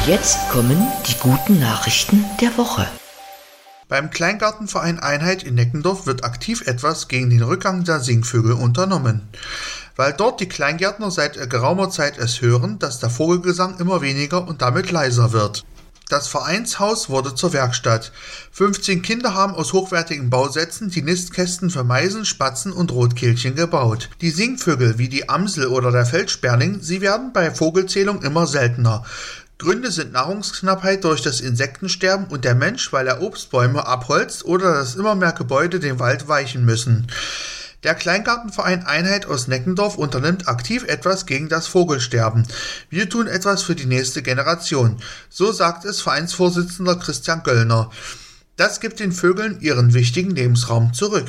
Jetzt kommen die guten Nachrichten der Woche. Beim Kleingartenverein Einheit in Neckendorf wird aktiv etwas gegen den Rückgang der Singvögel unternommen. Weil dort die Kleingärtner seit geraumer Zeit es hören, dass der Vogelgesang immer weniger und damit leiser wird. Das Vereinshaus wurde zur Werkstatt. 15 Kinder haben aus hochwertigen Bausätzen die Nistkästen für Meisen, Spatzen und Rotkehlchen gebaut. Die Singvögel wie die Amsel oder der Feldsperling, sie werden bei Vogelzählung immer seltener. Gründe sind Nahrungsknappheit durch das Insektensterben und der Mensch, weil er Obstbäume abholzt oder dass immer mehr Gebäude den Wald weichen müssen. Der Kleingartenverein Einheit aus Neckendorf unternimmt aktiv etwas gegen das Vogelsterben. Wir tun etwas für die nächste Generation, so sagt es Vereinsvorsitzender Christian Göllner. Das gibt den Vögeln ihren wichtigen Lebensraum zurück.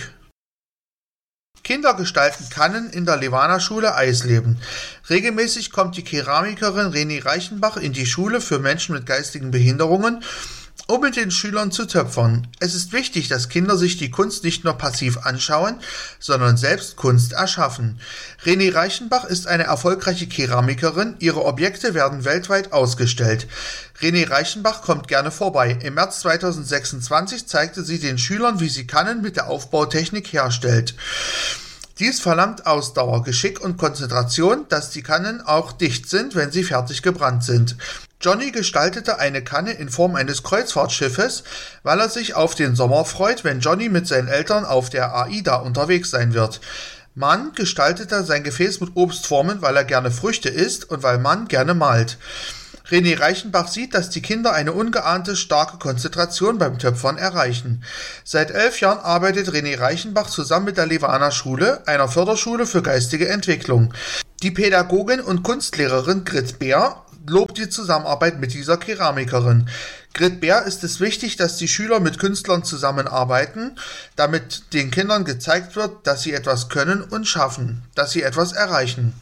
Kinder gestalten Kannen in der Levana-Schule Eisleben. Regelmäßig kommt die Keramikerin René Reichenbach in die Schule für Menschen mit geistigen Behinderungen, um mit den Schülern zu töpfern. Es ist wichtig, dass Kinder sich die Kunst nicht nur passiv anschauen, sondern selbst Kunst erschaffen. René Reichenbach ist eine erfolgreiche Keramikerin. Ihre Objekte werden weltweit ausgestellt. René Reichenbach kommt gerne vorbei. Im März 2026 zeigte sie den Schülern, wie sie Kannen mit der Aufbautechnik herstellt. Dies verlangt Ausdauer, Geschick und Konzentration, dass die Kannen auch dicht sind, wenn sie fertig gebrannt sind. Johnny gestaltete eine Kanne in Form eines Kreuzfahrtschiffes, weil er sich auf den Sommer freut, wenn Johnny mit seinen Eltern auf der AIDA unterwegs sein wird. Mann gestaltete sein Gefäß mit Obstformen, weil er gerne Früchte isst und weil Mann gerne malt. René Reichenbach sieht, dass die Kinder eine ungeahnte starke Konzentration beim Töpfern erreichen. Seit 11 Jahren arbeitet René Reichenbach zusammen mit der Levana-Schule, einer Förderschule für geistige Entwicklung. Die Pädagogin und Kunstlehrerin Grit Bär lobt die Zusammenarbeit mit dieser Keramikerin. Grit Bär ist es wichtig, dass die Schüler mit Künstlern zusammenarbeiten, damit den Kindern gezeigt wird, dass sie etwas können und schaffen, dass sie etwas erreichen.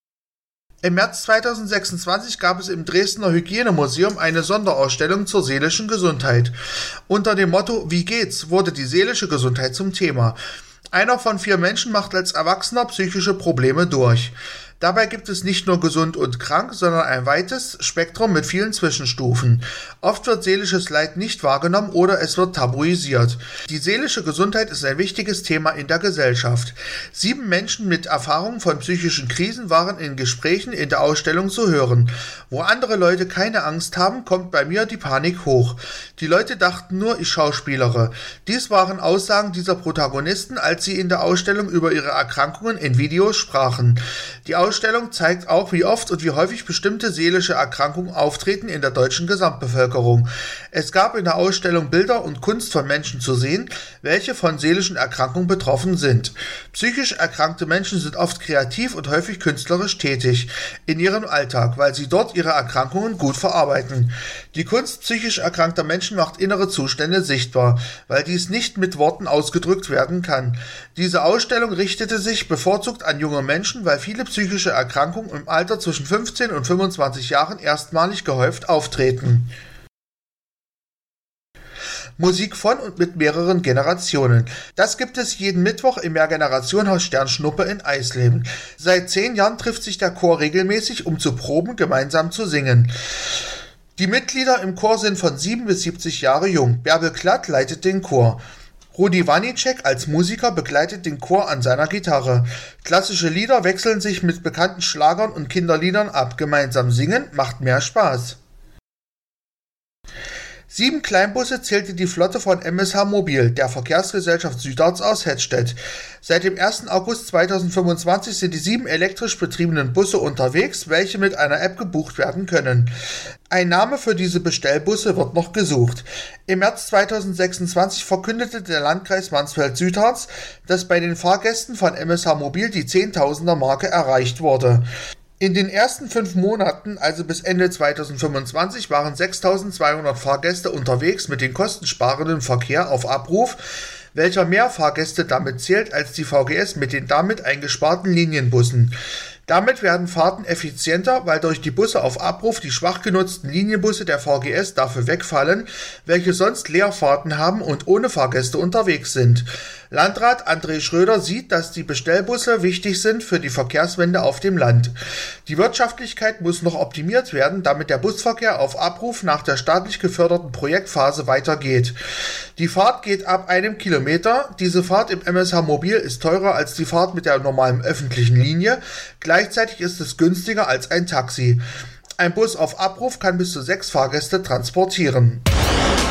Im März 2026 gab es im Dresdner Hygienemuseum eine Sonderausstellung zur seelischen Gesundheit. Unter dem Motto „Wie geht's?" wurde die seelische Gesundheit zum Thema. Einer von 4 Menschen macht als Erwachsener psychische Probleme durch. Dabei gibt es nicht nur gesund und krank, sondern ein weites Spektrum mit vielen Zwischenstufen. Oft wird seelisches Leid nicht wahrgenommen oder es wird tabuisiert. Die seelische Gesundheit ist ein wichtiges Thema in der Gesellschaft. 7 Menschen mit Erfahrung von psychischen Krisen waren in Gesprächen in der Ausstellung zu hören. Wo andere Leute keine Angst haben, kommt bei mir die Panik hoch. Die Leute dachten nur, ich schauspielere. Dies waren Aussagen dieser Protagonisten, als sie in der Ausstellung über ihre Erkrankungen in Videos sprachen. Die Ausstellung zeigt auch, wie oft und wie häufig bestimmte seelische Erkrankungen auftreten in der deutschen Gesamtbevölkerung. Es gab in der Ausstellung Bilder und Kunst von Menschen zu sehen, welche von seelischen Erkrankungen betroffen sind. Psychisch erkrankte Menschen sind oft kreativ und häufig künstlerisch tätig in ihrem Alltag, weil sie dort ihre Erkrankungen gut verarbeiten. Die Kunst psychisch erkrankter Menschen macht innere Zustände sichtbar, weil dies nicht mit Worten ausgedrückt werden kann. Diese Ausstellung richtete sich bevorzugt an junge Menschen, weil viele psychische Erkrankungen im Alter zwischen 15 und 25 Jahren erstmalig gehäuft auftreten. Musik von und mit mehreren Generationen. Das gibt es jeden Mittwoch im Mehrgenerationenhaus Sternschnuppe in Eisleben. Seit 10 Jahren trifft sich der Chor regelmäßig, um zu proben, gemeinsam zu singen. Die Mitglieder im Chor sind von 7 bis 70 Jahre jung. Bärbel Klatt leitet den Chor. Rudi Wanicek als Musiker begleitet den Chor an seiner Gitarre. Klassische Lieder wechseln sich mit bekannten Schlagern und Kinderliedern ab. Gemeinsam singen macht mehr Spaß. 7 Kleinbusse zählte die Flotte von MSH Mobil, der Verkehrsgesellschaft Südarzt aus Hettstedt. Seit dem 1. August 2025 sind die 7 elektrisch betriebenen Busse unterwegs, welche mit einer App gebucht werden können. Ein Name für diese Bestellbusse wird noch gesucht. Im März 2026 verkündete der Landkreis Mansfeld-Südharz, dass bei den Fahrgästen von MSH Mobil die 10.000er-Marke erreicht wurde. In den ersten 5 Monaten, also bis Ende 2025, waren 6.200 Fahrgäste unterwegs mit dem kostensparenden Verkehr auf Abruf, welcher mehr Fahrgäste damit zählt als die VGS mit den damit eingesparten Linienbussen. Damit werden Fahrten effizienter, weil durch die Busse auf Abruf die schwach genutzten Linienbusse der VGS dafür wegfallen, welche sonst Leerfahrten haben und ohne Fahrgäste unterwegs sind. Landrat André Schröder sieht, dass die Bestellbusse wichtig sind für die Verkehrswende auf dem Land. Die Wirtschaftlichkeit muss noch optimiert werden, damit der Busverkehr auf Abruf nach der staatlich geförderten Projektphase weitergeht. Die Fahrt geht ab 1 Kilometer. Diese Fahrt im MSH Mobil ist teurer als die Fahrt mit der normalen öffentlichen Linie. Gleichzeitig ist es günstiger als ein Taxi. Ein Bus auf Abruf kann bis zu 6 Fahrgäste transportieren.